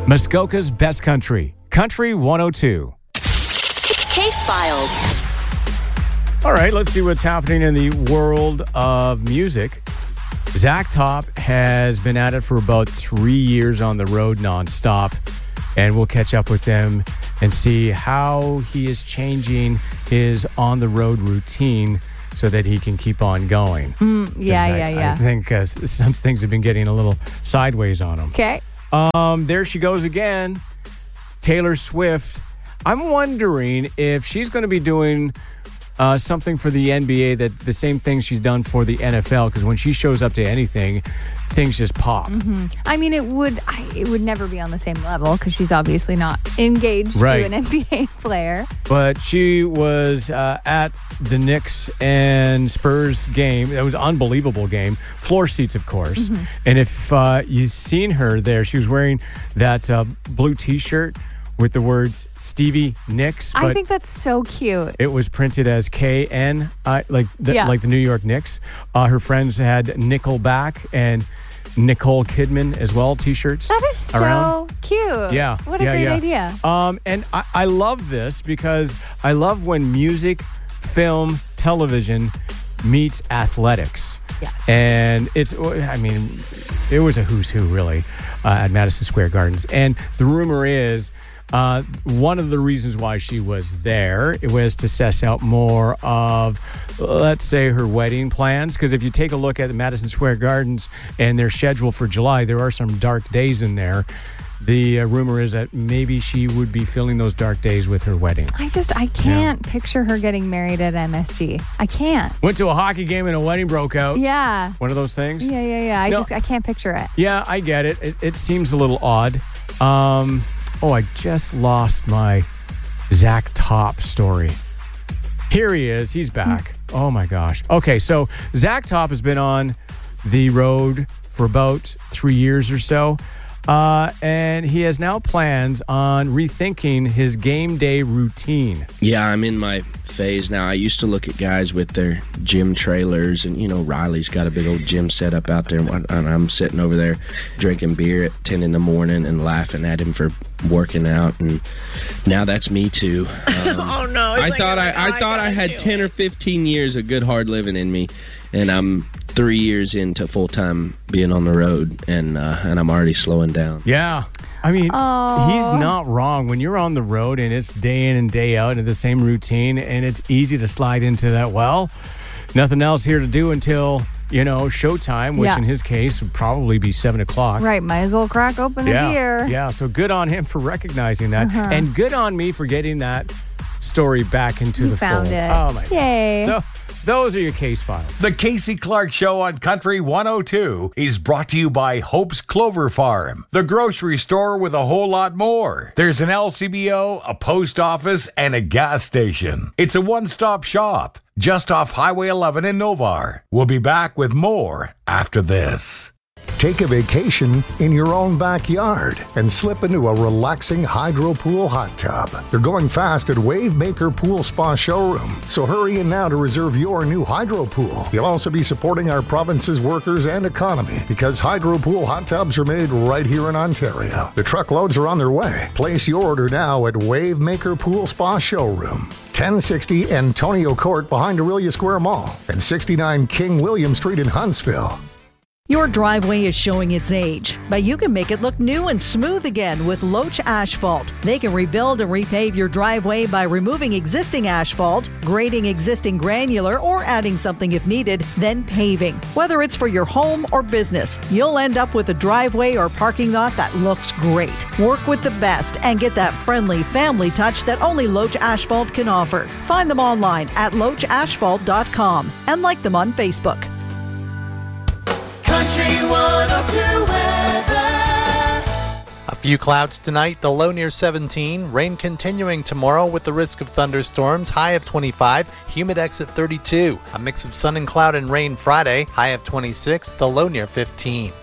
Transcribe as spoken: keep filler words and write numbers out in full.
Muskoka's Best Country, Country one oh two. Case Files. All right, let's see what's happening in the world of music. Zach Top has been at it for about three years on the road nonstop, and we'll catch up with him and see how he is changing his on-the-road routine so that he can keep on going. Mm, yeah, I, yeah, yeah. I think uh, some things have been getting a little sideways on him. Okay. Um, there she goes again, Taylor Swift. I'm wondering if she's going to be doing uh, something for the N B A, that the same thing she's done for the N F L, because when she shows up to anything, things just pop. Mm-hmm. I mean, it would I, it would never be on the same level because she's obviously not engaged Right. to an N B A player. But she was uh, at the Knicks and Spurs game. It was an unbelievable game. Floor seats, of course. Mm-hmm. And if uh, you've seen her there, she was wearing that uh, blue T-shirt with the words Stevie Nicks. I think that's so cute. It was printed as K N, uh, like the, Yeah. like the New York Knicks. Uh, her friends had Nickelback and Nicole Kidman as well T-shirts. That is so around. cute. Yeah. What a yeah, great yeah. idea. Um, and I, I love this because I love when music, film, television meets athletics. Yes. And it's, I mean, it was a who's who, really, uh, at Madison Square Gardens. And the rumor is, Uh, one of the reasons why she was there it was to suss out more of, let's say, her wedding plans. Because if you take a look at the Madison Square Gardens and their schedule for July, there are some dark days in there. The uh, rumor is that maybe she would be filling those dark days with her wedding. I just, I can't picture her getting married at M S G. I can't. Went to a hockey game and a wedding broke out. Yeah. One of those things? Yeah, yeah, yeah. I No. just, I can't picture it. Yeah, I get it. It, it seems a little odd. Um... Oh, I just lost my Zach Top story. Here he is. He's back. Oh, my gosh. Okay, so Zach Top has been on the road for about three years or so. Uh, and he has now plans on rethinking his game day routine. Yeah, I'm in my phase now. I used to look at guys with their gym trailers, and, you know, Riley's got a big old gym set up out there, and I'm sitting over there drinking beer at ten in the morning and laughing at him for working out, and now that's me too. Um, oh, no. I thought I, I, I thought I had ten or fifteen years of good hard living in me, and I'm three years into full-time being on the road, and uh, and I'm already slowing down. Yeah. I mean, Aww. he's not wrong. When you're on the road and it's day in and day out in the same routine, and it's easy to slide into that, well, nothing else here to do until, you know, showtime, which Yeah. in his case would probably be seven o'clock. Right. Might as well crack open Yeah. a beer. Yeah. So good on him for recognizing that. Uh-huh. And good on me for getting that story back into You the found fold. it. Oh, my Yay. God. So, those are your case files. The Casey Clark Show on Country one oh two is brought to you by Hope's Clover Farm, the grocery store with a whole lot more. There's an L C B O, a post office, and a gas station. It's a one-stop shop just off Highway eleven in Novar. We'll be back with more after this. Take a vacation in your own backyard and slip into a relaxing hydro pool hot tub. They're going fast at Wavemaker Pool Spa Showroom, so hurry in now to reserve your new hydro pool. You'll also be supporting our province's workers and economy because hydro pool hot tubs are made right here in Ontario. The truckloads are on their way. Place your order now at Wavemaker Pool Spa Showroom. ten sixty Antonio Court behind Aurelia Square Mall and sixty-nine King William Street in Huntsville. Your driveway is showing its age, but you can make it look new and smooth again with Loach Asphalt. They can rebuild and repave your driveway by removing existing asphalt, grading existing granular, or adding something if needed, then paving. Whether it's for your home or business, you'll end up with a driveway or parking lot that looks great. Work with the best and get that friendly family touch that only Loach Asphalt can offer. Find them online at loach asphalt dot com and like them on Facebook. Country one oh two weather. A few clouds tonight, the low near seventeen. Rain continuing tomorrow with the risk of thunderstorms, high of twenty-five, humidex at thirty-two. A mix of sun and cloud and rain Friday, high of twenty-six, the low near fifteen.